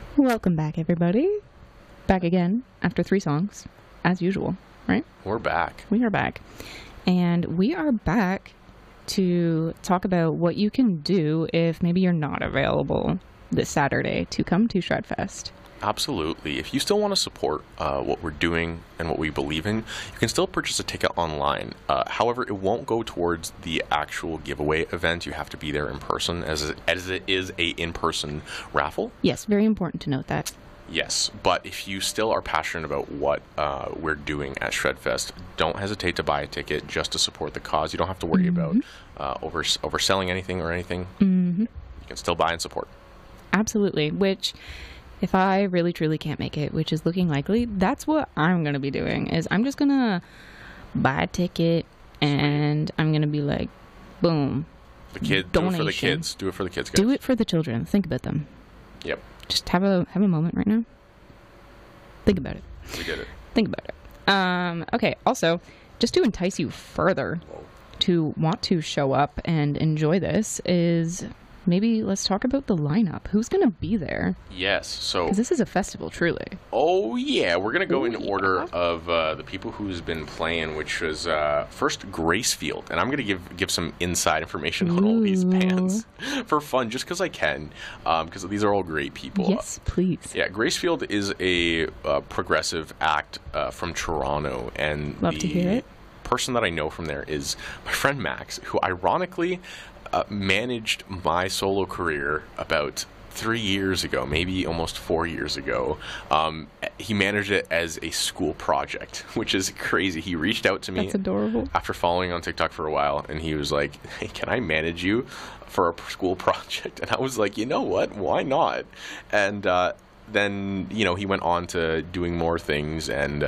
Welcome back, everybody. Back again after 3 songs, as usual, right? We're back. We are back. And we are back to talk about what you can do if maybe you're not available this Saturday to come to Shredfest. Absolutely. If you still want to support what we're doing and what we believe in, you can still purchase a ticket online. However, it won't go towards the actual giveaway event. You have to be there in person, as it is a in-person raffle. Yes, very important to note that. Yes, but if you still are passionate about what we're doing at Shredfest, don't hesitate to buy a ticket just to support the cause. You don't have to worry about overselling anything or anything. You can still buy and support. Absolutely, which... if I really truly can't make it, which is looking likely, that's what I'm going to be doing, is I'm just going to buy a ticket and I'm going to be like, boom. Do it for the kids. Do it for the kids, guys. Do it for the children. Think about them. Yep. Just have a moment right now. Think about it. We did it. Think about it. Okay, also, just to entice you further to want to show up and enjoy this is... maybe let's talk about the lineup. Who's going to be there? Yes, so... because this is a festival, truly. Oh, yeah. We're going to go in order of the people who's been playing, which was first Gracefield. And I'm going to give some inside information on all these bands for fun, just because I can, because these are all great people. Yes, please. Yeah, Gracefield is a progressive act from Toronto. And love to hear it. Person that I know from there is my friend Max, who ironically... managed my solo career about 3 years ago, maybe almost 4 years ago. He managed it as a school project, which is crazy. He reached out to me. That's adorable. After following on TikTok for a while, and he was like, hey, can I manage you for a school project? And I was like, you know what? Why not? And then, he went on to doing more things, and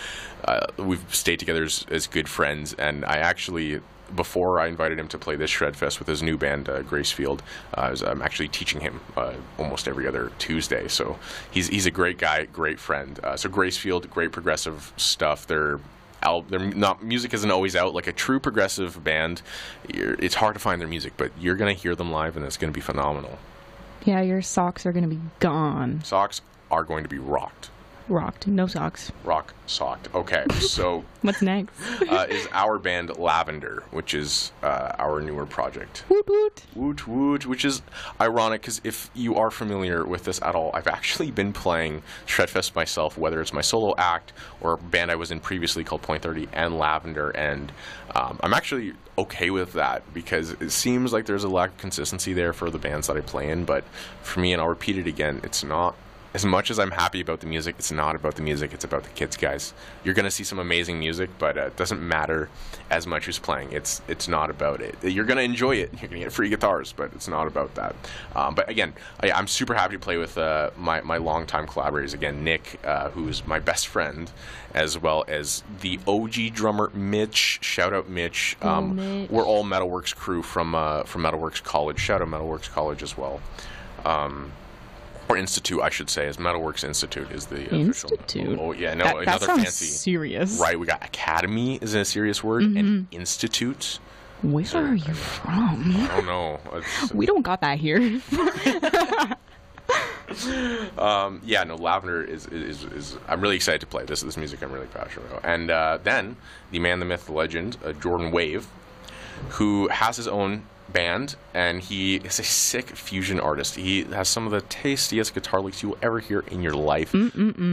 we've stayed together as good friends. And I actually... before I invited him to play this Shredfest with his new band, Gracefield, I'm actually teaching him almost every other Tuesday. So he's a great guy, great friend. So Gracefield, great progressive stuff. Their music isn't always out. Like a true progressive band, it's hard to find their music, but you're going to hear them live, and it's going to be phenomenal. Yeah, your socks are going to be gone. Socks are going to be rocked. Rocked. No socks. Rock socked. Okay, so... what's next? Is our band Lavender, which is our newer project. Woot woot. Woot woot, which is ironic, because if you are familiar with this at all, I've actually been playing Shredfest myself, whether it's my solo act or a band I was in previously called Point 30 and Lavender, and I'm actually okay with that, because it seems like there's a lack of consistency there for the bands that I play in, but for me, and I'll repeat it again, it's not... as much as I'm happy about the music, it's not about the music, it's about the kids, guys. You're going to see some amazing music, but it doesn't matter as much who's playing. It's not about it. You're going to enjoy it. You're going to get free guitars, but it's not about that. But again, I'm super happy to play with my longtime collaborators. Again, Nick, who's my best friend, as well as the OG drummer, Mitch. Shout out, Mitch. Mitch. We're all Metalworks crew from Metalworks College. Shout out Metalworks College as well. Or Institute, I should say, as Metalworks Institute is the Institute. Official. Oh, yeah, no, that another sounds fancy. Serious. Right, we got Academy is a serious word, and Institute. Where are you from? I don't know. We don't got that here. Yeah, no, Lavender is I'm really excited to play this music. I'm really passionate about. And then the man, the myth, the legend, Jordan Wave, who has his own band, and he is a sick fusion artist. He has some of the tastiest guitar licks you will ever hear in your life.